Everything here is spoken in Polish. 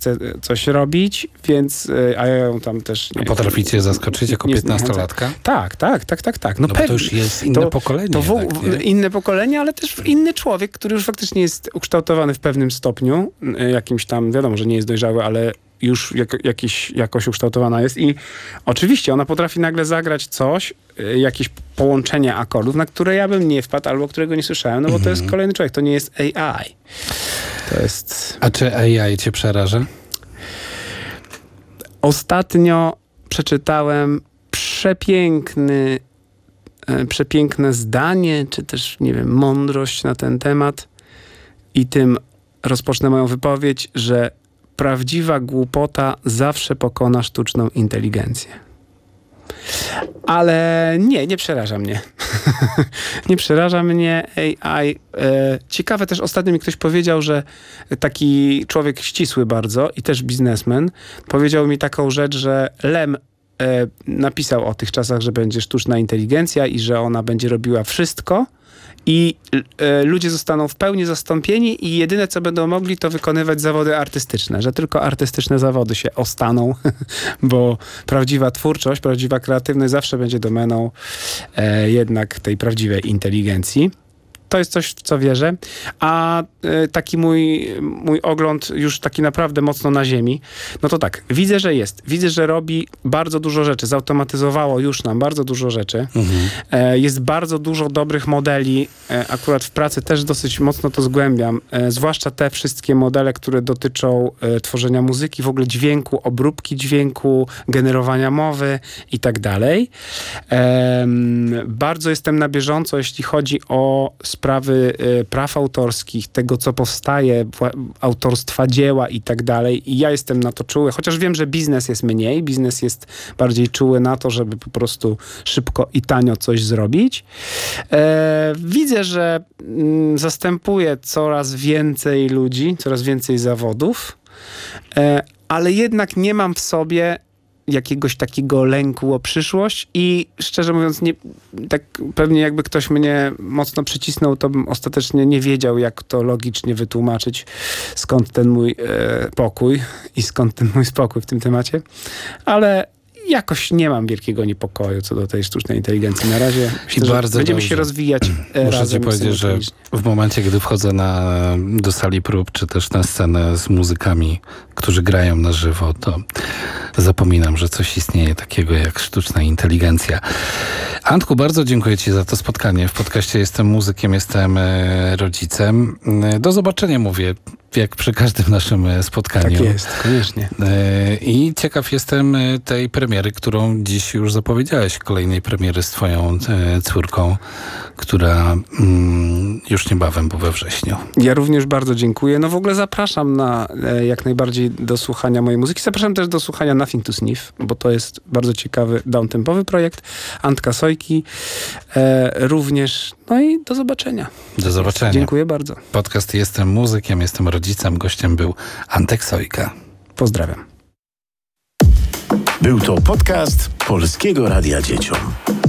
chce coś robić, więc a ja ją tam też... Nie, potraficie zaskoczyć jako 15-latka? Tak. No bo to już jest inne pokolenie. Inne pokolenie, ale też inny człowiek, który już faktycznie jest ukształtowany w pewnym stopniu, jakimś tam, wiadomo, że nie jest dojrzały, ale już jakoś ukształtowana jest i oczywiście ona potrafi nagle zagrać coś, jakieś połączenie akordów, na które ja bym nie wpadł, albo którego nie słyszałem, no bo to jest kolejny człowiek, to nie jest AI. To jest... A czy AI cię przeraża? Ostatnio przeczytałem przepiękne zdanie, czy też, nie wiem, mądrość na ten temat i tym rozpocznę moją wypowiedź, że prawdziwa głupota zawsze pokona sztuczną inteligencję. Ale nie przeraża mnie. Nie przeraża mnie AI. Ciekawe też, ostatnio mi ktoś powiedział, że taki człowiek ścisły bardzo i też biznesmen powiedział mi taką rzecz, że Lem napisał o tych czasach, że będzie sztuczna inteligencja i że ona będzie robiła wszystko i ludzie zostaną w pełni zastąpieni i jedyne, co będą mogli, to wykonywać zawody artystyczne, że tylko artystyczne zawody się ostaną, bo prawdziwa twórczość, prawdziwa kreatywność zawsze będzie domeną jednak tej prawdziwej inteligencji. To jest coś, w co wierzę. A taki mój ogląd już taki naprawdę mocno na ziemi, no to tak, widzę, że jest. Widzę, że robi bardzo dużo rzeczy. Zautomatyzowało już nam bardzo dużo rzeczy. Jest bardzo dużo dobrych modeli. Akurat w pracy też dosyć mocno to zgłębiam. Zwłaszcza te wszystkie modele, które dotyczą tworzenia muzyki, w ogóle dźwięku, obróbki dźwięku, generowania mowy i tak dalej. Bardzo jestem na bieżąco, jeśli chodzi o sprawy praw autorskich, tego, co powstaje, autorstwa dzieła i tak dalej. I ja jestem na to czuły, chociaż wiem, że biznes jest mniej. Biznes jest bardziej czuły na to, żeby po prostu szybko i tanio coś zrobić. Widzę, że zastępuje coraz więcej ludzi, coraz więcej zawodów, ale jednak nie mam w sobie jakiegoś takiego lęku o przyszłość i szczerze mówiąc, tak pewnie jakby ktoś mnie mocno przycisnął, to bym ostatecznie nie wiedział, jak to logicznie wytłumaczyć, skąd ten mój pokój i skąd ten mój spokój w tym temacie, ale jakoś nie mam wielkiego niepokoju co do tej sztucznej inteligencji. Na razie myślę, że będziemy się rozwijać razem. Muszę ci powiedzieć, że w momencie, gdy wchodzę do sali prób, czy też na scenę z muzykami, którzy grają na żywo, to zapominam, że coś istnieje takiego jak sztuczna inteligencja. Antku, bardzo dziękuję ci za to spotkanie. W podcaście Jestem muzykiem, jestem rodzicem. Do zobaczenia, mówię, jak przy każdym naszym spotkaniu. Tak jest, koniecznie. I ciekaw jestem tej premiery, którą dziś już zapowiedziałeś, kolejnej premiery z twoją córką, która już niebawem, bo we wrześniu. Ja również bardzo dziękuję. No w ogóle zapraszam jak najbardziej do słuchania mojej muzyki. Zapraszam też do słuchania Nothing to Sniff, bo to jest bardzo ciekawy, downtempowy projekt. Antka Sojki również. No i do zobaczenia. Do zobaczenia. Dziękuję bardzo. Podcast Jestem muzykiem, jestem rodzicem. Gościem był Antek Sojka. Pozdrawiam. Był to podcast Polskiego Radia Dzieciom.